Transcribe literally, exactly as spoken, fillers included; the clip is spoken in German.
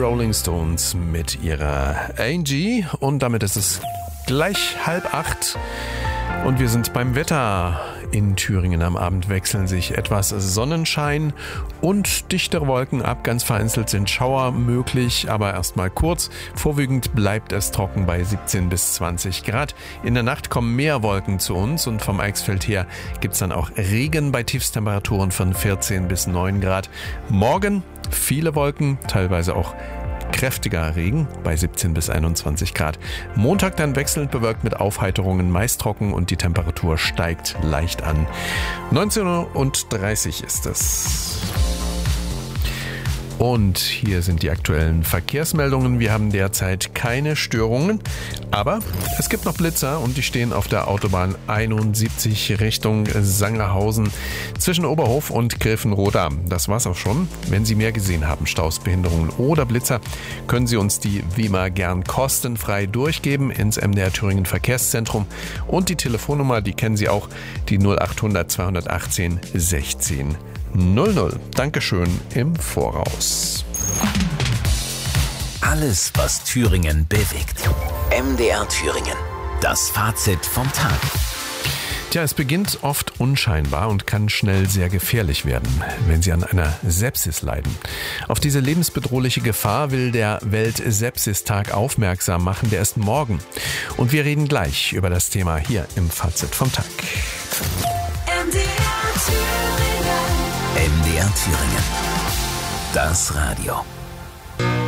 Rolling Stones mit ihrer Angie und damit ist es gleich halb acht und wir sind beim Wetter. In Thüringen am Abend wechseln sich etwas Sonnenschein und dichtere Wolken ab. Ganz vereinzelt sind Schauer möglich, aber erstmal kurz. Vorwiegend bleibt es trocken bei siebzehn bis zwanzig Grad. In der Nacht kommen mehr Wolken zu uns und vom Eichsfeld her gibt es dann auch Regen bei Tiefstemperaturen von vierzehn bis neun Grad. Morgen viele Wolken, teilweise auch kräftiger Regen bei siebzehn bis einundzwanzig Grad. Montag dann wechselnd bewölkt mit Aufheiterungen, meist trocken und die Temperatur steigt leicht an. neunzehn Uhr dreißig ist es. Und hier sind die aktuellen Verkehrsmeldungen. Wir haben derzeit keine Störungen, aber es gibt noch Blitzer und die stehen auf der Autobahn einundsiebzig Richtung Sangerhausen zwischen Oberhof und Griffenroda. Das war's auch schon. Wenn Sie mehr gesehen haben, Staus, Behinderungen oder Blitzer, können Sie uns die wie immer gern kostenfrei durchgeben ins M D R Thüringen Verkehrszentrum. Und die Telefonnummer, die kennen Sie auch, die null achthundert zweihundertachtzehn sechzehn null null. Dankeschön im Voraus. Alles, was Thüringen bewegt. M D R Thüringen. Das Fazit vom Tag. Tja, es beginnt oft unscheinbar und kann schnell sehr gefährlich werden, wenn Sie an einer Sepsis leiden. Auf diese lebensbedrohliche Gefahr will der Welt-Sepsis-Tag aufmerksam machen. Der ist morgen. Und wir reden gleich über das Thema hier im Fazit vom Tag. M D R Thüringen. M D R Thüringen. Das Radio.